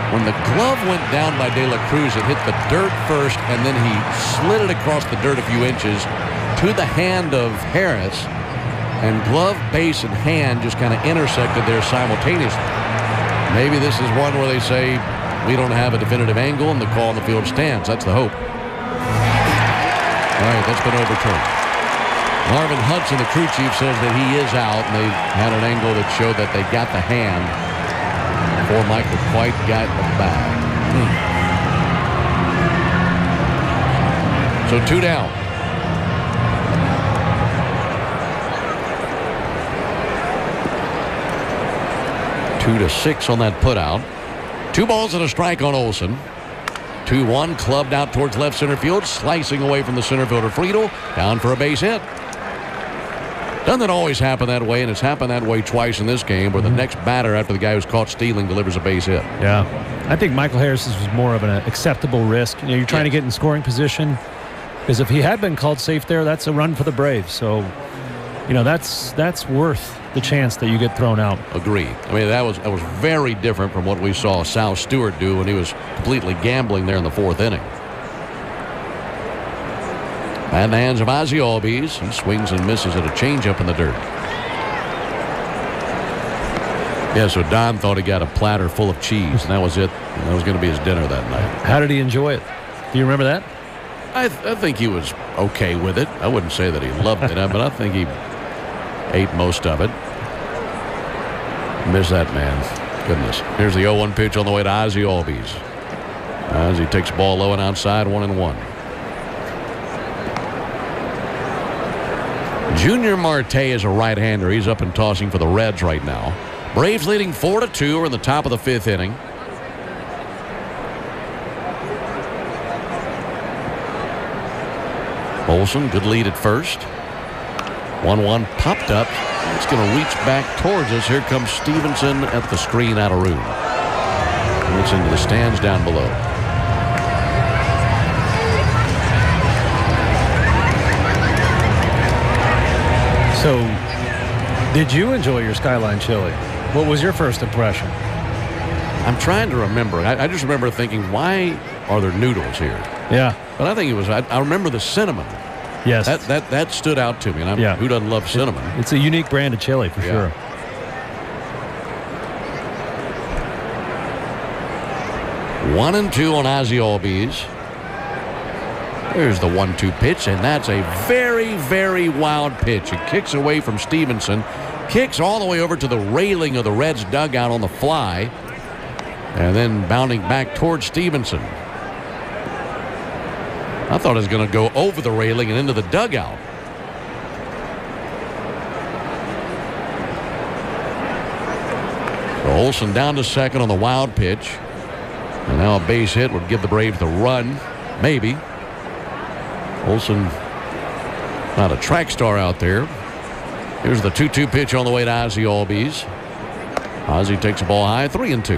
When the glove went down by De La Cruz, it hit the dirt first, and then he slid it across the dirt a few inches to the hand of Harris. And glove, base, and hand just kind of intersected there simultaneously. Maybe this is one where they say, we don't have a definitive angle, and the call on the field stands. That's the hope. All right, that's been overturned. Marvin Hudson, the crew chief, says that he is out, and they had an angle that showed that they got the hand before Michael quite got the bag. So 2 down. Two to 6 on that put out. 2 balls and a strike on Olson. 2-1, clubbed out towards left center field, slicing away from the center fielder Friedl, down for a base hit. Doesn't always happen that way, and it's happened that way twice in this game, where the next batter after the guy who's caught stealing delivers a base hit. Yeah, I think Michael Harris's was more of an acceptable risk. You know, you're trying to get in scoring position, because if he had been called safe there, that's a run for the Braves. So, you know, that's worth the chance that you get thrown out. Agreed. I mean, that was very different from what we saw Sal Stewart do when he was completely gambling there in the 4th inning. Bat in the hands of Ozzie Albies. He swings and misses at a changeup in the dirt. Yeah, so Don thought he got a platter full of cheese, and that was it. And that was going to be his dinner that night. How did he enjoy it? Do you remember that? I think he was okay with it. I wouldn't say that he loved it, but I think he ate most of it. Miss that man. Goodness. Here's the 0-1 pitch on the way to Ozzie Albies. Ozzie takes the ball low and outside, 1-1. Junior Marte is a right-hander. He's up and tossing for the Reds right now. Braves leading 4-2. We're in the top of the 5th inning. Olson, good lead at first. 1-1 popped up. It's going to reach back towards us. Here comes Stevenson at the screen out of room. It's into the stands down below. So, did you enjoy your Skyline chili? What was your first impression? I'm trying to remember. I just remember thinking, why are there noodles here? Yeah. But I think it was, I remember the cinnamon. Yes. That stood out to me. And who doesn't love cinnamon? It's a unique brand of chili for sure. 1-2 on Ozzie Albies. There's the 1-2 pitch, and that's a very, very wild pitch. It kicks away from Stevenson, kicks all the way over to the railing of the Reds dugout on the fly, and then bounding back towards Stevenson. I thought it was going to go over the railing and into the dugout. So Olson down to second on the wild pitch. And now a base hit would give the Braves the run. Maybe. Olson, not a track star out there. Here's the 2-2 pitch on the way to Ozzie Albies. Ozzie takes the ball high, 3-2.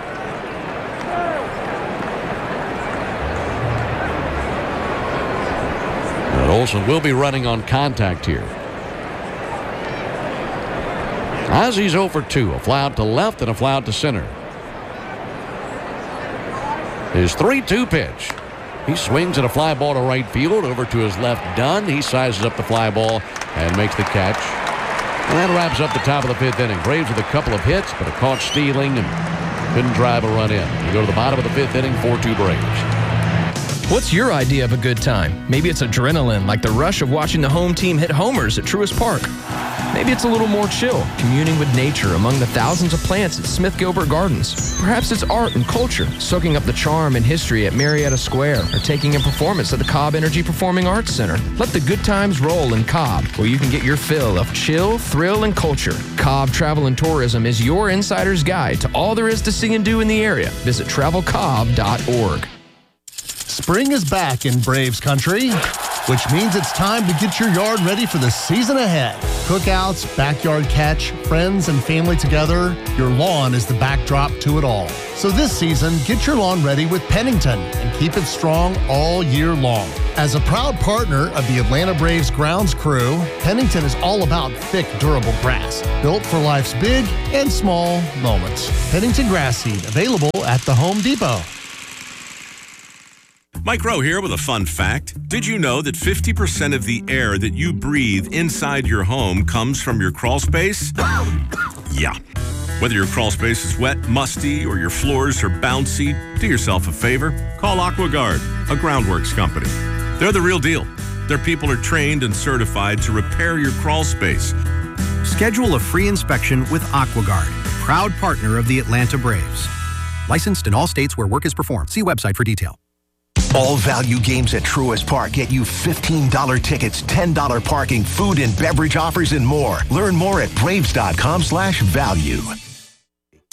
And Olson will be running on contact here. Ozzie's 0 for 2. A fly out to left and a fly out to center. His 3-2 pitch. He swings at a fly ball to right field. Over to his left, Dunn. He sizes up the fly ball and makes the catch. And that wraps up the top of the 5th inning. Braves with a couple of hits, but a caught stealing and couldn't drive a run in. We go to the bottom of the 5th inning, 4-2 Braves. What's your idea of a good time? Maybe it's adrenaline, like the rush of watching the home team hit homers at Truist Park. Maybe it's a little more chill, communing with nature among the thousands of plants at Smith Gilbert Gardens. Perhaps it's art and culture, soaking up the charm and history at Marietta Square, or taking in performance at the Cobb Energy Performing Arts Center. Let the good times roll in Cobb, where you can get your fill of chill, thrill, and culture. Cobb Travel and Tourism is your insider's guide to all there is to see and do in the area. Visit travelcobb.org. Spring is back in Braves country, which means it's time to get your yard ready for the season ahead. Cookouts, backyard catch, friends and family together, your lawn is the backdrop to it all. So this season, get your lawn ready with Pennington and keep it strong all year long. As a proud partner of the Atlanta Braves grounds crew, Pennington is all about thick, durable grass, built for life's big and small moments. Pennington Grass Seed, available at the Home Depot. Mike Rowe here with a fun fact. Did you know that 50% of the air that you breathe inside your home comes from your crawl space? Yeah. Whether your crawl space is wet, musty, or your floors are bouncy, do yourself a favor. Call AquaGuard, a groundworks company. They're the real deal. Their people are trained and certified to repair your crawl space. Schedule a free inspection with AquaGuard, proud partner of the Atlanta Braves. Licensed in all states where work is performed. See website for detail. All value games at Truist Park get you $15 tickets, $10 parking, food and beverage offers, and more. Learn more at Braves.com/value.